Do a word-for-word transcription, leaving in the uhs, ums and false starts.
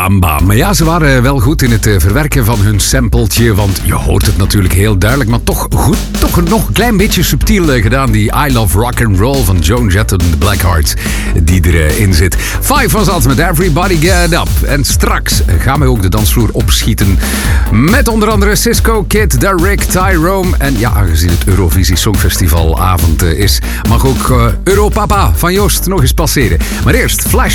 Samba. Maar ja, ze waren wel goed in het verwerken van hun sampletje, want je hoort het natuurlijk heel duidelijk, maar toch goed, toch nog een klein beetje subtiel gedaan, die I Love Rock and Roll van Joan Jett en de Blackhearts die erin zit. Five was dat met Everybody Get Up. En straks gaan we ook de dansvloer opschieten met onder andere Cisco Kid, Derek, Tyrone. En ja, aangezien het Eurovisie Songfestivalavond is, mag ook uh, Europapa van Joost nog eens passeren. Maar eerst Flash.